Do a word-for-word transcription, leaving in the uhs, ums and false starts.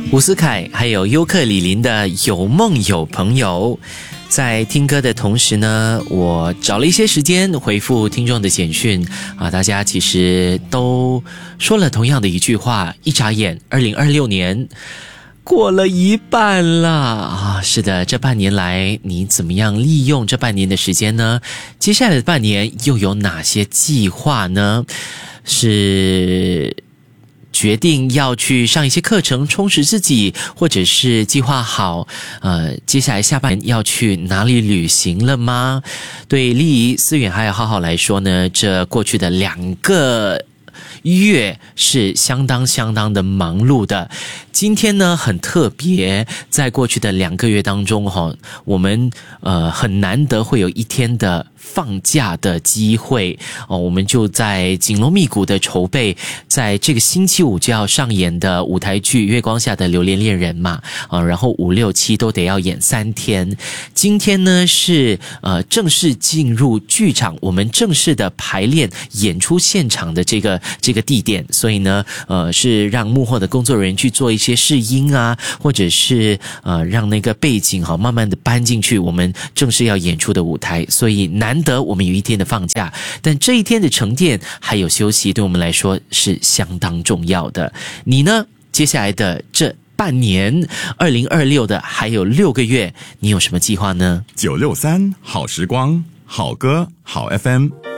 伍思凯还有尤克里林的有梦有朋友。在听歌的同时呢，我找了一些时间回复听众的简讯啊，大家其实都说了同样的一句话，一眨眼二零二六年过了一半了啊！是的，这半年来你怎么样利用这半年的时间呢？接下来的半年又有哪些计划呢？是决定要去上一些课程充实自己，或者是计划好呃，接下来下半年要去哪里旅行了吗？对丽仪、思远还有浩浩来说呢，这过去的两个月是相当相当的忙碌的。今天呢很特别，在过去的两个月当中哈，我们呃很难得会有一天的放假的机会哦，我们就在紧锣密鼓的筹备，在这个星期五就要上演的舞台剧《月光下的榴莲恋人》嘛，啊，然后五六七都得要演三天。今天呢是呃正式进入剧场，我们正式的排练演出现场的这个这个地点，所以呢呃是让幕后的工作人员去做一些试音啊，或者是呃让那个背景好慢慢的搬进去我们正式要演出的舞台，所以难得我们有一天的放假，但这一天的沉淀还有休息对我们来说是相当重要的。你呢？接下来的这半年二零二六的还有六个月，你有什么计划呢？ 九六三好时光，好歌好 F M。